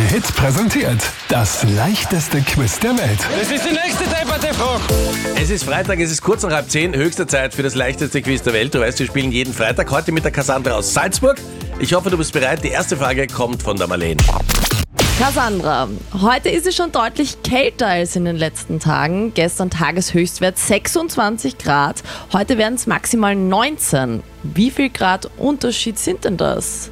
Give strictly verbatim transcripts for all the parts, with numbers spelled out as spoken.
Hit präsentiert das leichteste Quiz der Welt. Das ist die nächste Debatte-Frage. Es ist Freitag, es ist kurz nach halb zehn, höchste Zeit für das leichteste Quiz der Welt. Du weißt, wir spielen jeden Freitag, heute mit der Cassandra aus Salzburg. Ich hoffe, du bist bereit. Die erste Frage kommt von der Marlene. Cassandra, heute ist es schon deutlich kälter als in den letzten Tagen. Gestern Tageshöchstwert sechsundzwanzig Grad, heute werden es maximal neunzehn. Wie viel Grad Unterschied sind denn das?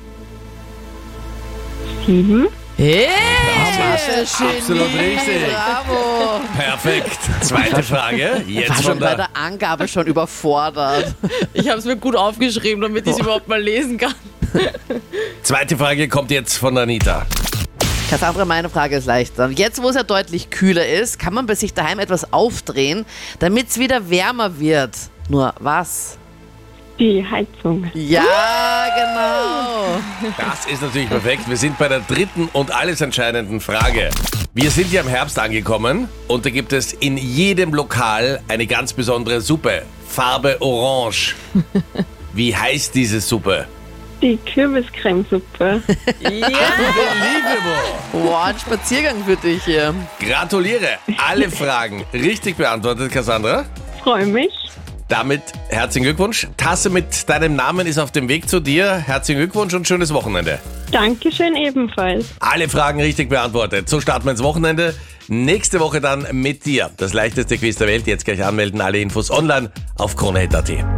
Sieben. Hey! Absolut richtig. Bravo. Perfekt. Zweite Frage. War Jetzt schon von bei der... der Angabe schon überfordert. Ich habe es mir gut aufgeschrieben, damit ich es überhaupt mal lesen kann. Zweite Frage kommt jetzt von der Anita. Cassandra, meine Frage ist leichter. Jetzt, wo es ja deutlich kühler ist, kann man bei sich daheim etwas aufdrehen, damit es wieder wärmer wird. Nur was? Die Heizung. Ja, genau. Das ist natürlich perfekt. Wir sind bei der dritten und alles entscheidenden Frage. Wir sind ja im Herbst angekommen und da gibt es in jedem Lokal eine ganz besondere Suppe. Farbe Orange. Wie heißt diese Suppe? Die Kürbiscremesuppe. Unbelievable. Wow, ein Spaziergang für dich hier. Gratuliere. Alle Fragen richtig beantwortet, Cassandra. Freue mich. Damit herzlichen Glückwunsch. Tasse mit deinem Namen ist auf dem Weg zu dir. Herzlichen Glückwunsch und schönes Wochenende. Dankeschön ebenfalls. Alle Fragen richtig beantwortet. So starten wir ins Wochenende. Nächste Woche dann mit dir. Das leichteste Quiz der Welt. Jetzt gleich anmelden. Alle Infos online auf krone punkt at.